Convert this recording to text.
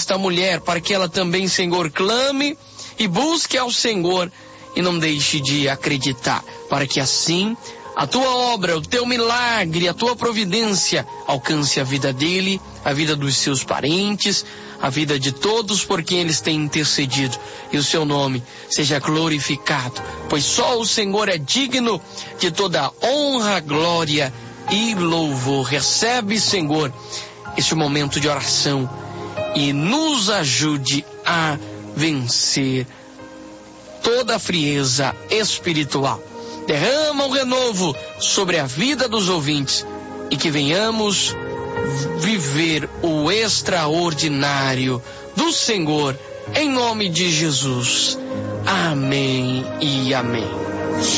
esta mulher, para que ela também, Senhor, clame e busque ao Senhor e não deixe de acreditar, para que assim a tua obra, o teu milagre, a tua providência alcance a vida dele, a vida dos seus parentes, a vida de todos por quem eles têm intercedido, e o seu nome seja glorificado, pois só o Senhor é digno de toda honra, glória e louvor. Recebe, Senhor, este momento de oração e nos ajude a vencer toda a frieza espiritual. Derrama um renovo sobre a vida dos ouvintes e que venhamos viver o extraordinário do Senhor, em nome de Jesus. Amém e amém.